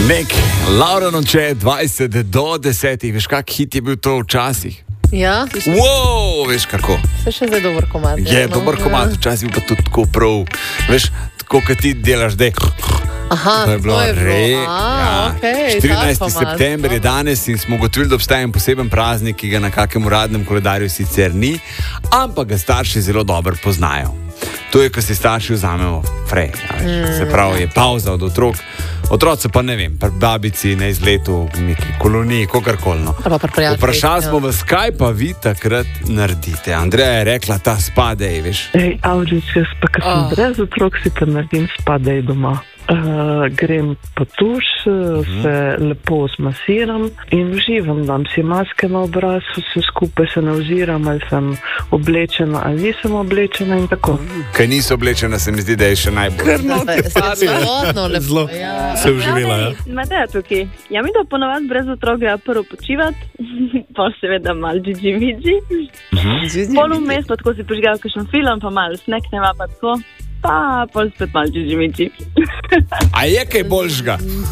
Nek, Laura Noče, 20 do 10, veš kak hit je bil to včasih? Ja, Wow, veš kako? se še zdaj dober komad. Je dober komad, včasih pa tudi tako prav. Veš, tako kot ti delaš zdaj. Aha, To je bilo okej, 14. september je danes in smo ugotovili, da obstaja en poseben praznik, ki ga na kakem uradnem koledarju sicer ni, ampak ga starši zelo dobro poznajo. To je, ko si starši vzamemo frej. Se pravi, je pauza od otrok. Otroci pa ne vem, pri babici na izletu, v neki koloniji, kogarkoli. No. Vprašali smo vas, kaj pa vi takrat naredite. Andreja je rekla, ta spadej, veš. Avžič, jaz pa, ker sem brez otrok, si pa naredim spadej doma. Grem po tuš, se lepo zmasiram in uživam, dam si maske na obraz, vse skupaj se ne oziram, ali sem oblečena ali nisem oblečena in tako. Kaj niso oblečena, se mi zdi, da je še najbolj. Zelo Se uživela, ja? Mateja tukaj. Ja, mi da ponovadi brez otrok grejo prvo počivati, pa seveda malo džidži-vidži. Pol vmes pa tako si prižgal kakšen film, pa malo snekneva pa tako. Pa pol spet malo džidži-vidži. A je kaj boljšega?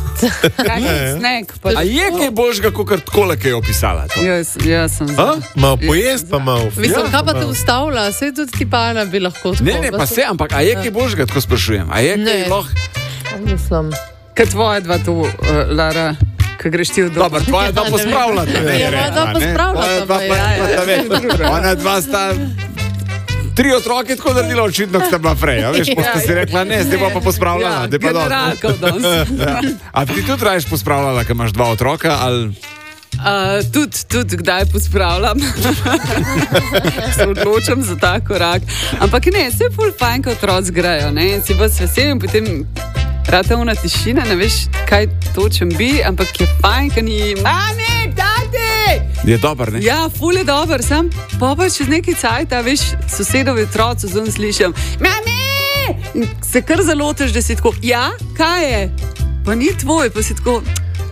A je kaj boljšega, kot takole, kaj je opisala? To? Jaz sem za. Malo pojest, pa malo. Mislim, kaj pa te ustavlja? Sej tudi ti pana bi lahko tako. Ne, pa se, ampak a je kaj boljšega, tako sprašujem? A je kaj lahko? Mislim. Kaj tvoje dva tu, Lara, kaj greš ti v dom? Dobar, tvoja dva pospravljata. Ona dva sta 3 otroke tako naredila, očitno sta bila prej. Veš, pa sta si rekla, ne, zdaj pa pospravljala. Generalka v dom. A ti tudi raješ pospravljala, ker imaš 2 otroka, ali... Tudi kdaj pospravljam. Se odločam za ta korak. Ampak ne, se je ful fajn, ko otroci grejo, ne, si vas veselim, potem rata una tišina, ne veš, kaj točem bi, ampak je fajn, ko ni mami, tati! Je dober, ne? Ja, ful je dober, sam pa čez neki cajt, veš, sosedovi otroci zun slišam, mami! In se kar zalotiš, da si tako, ja, kaj je? Pa ni tvoj, pa si tako,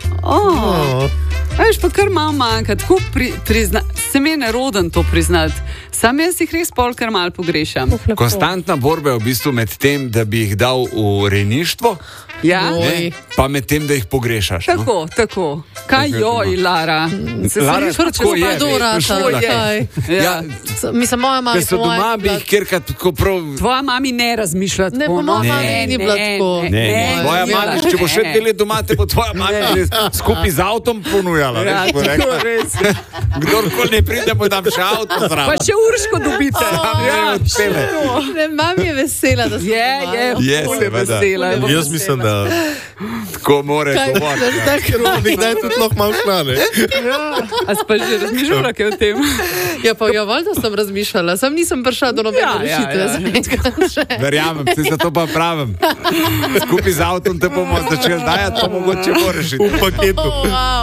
veš, pa kar malo manjka, tako se mi je neroden to priznati. Sam jaz jih res pol kar malo pogrešam. Konstantna borba je v bistvu med tem, da bi jih dal v rejništvo, pa med tem, da jih pogrešaš. Tako. Kaj joj, Lara? Lara, tako je. Mislim, moja mama Ker so doma, bi jih kjerkrat tako prav... Tvoja mami ne razmišlja tako. Ne, po moja mami ni bila tako. Ne, tvoja mama, če bo še 2 let doma, te bo tvoja mama skupaj z avtom ponujala. Ja, tako res. Kdorkoli ne pride, bo tam še avto zraven. Pa še Urško dobite. Ne, mami je vesela, da se je vesela. Jaz mislim, da tako more govoriti. Nekdaj tudi lahko malo hrane. A si pa že razmišljala kaj o tem? Ja, pa valjda sem razmišljala, sam nisem prišla do nobene rešitve. Verjamem, ti zato pa pravim. Skupaj z avtom te bomo začeli dajati, pa mogoče bo rešiti. V paketu.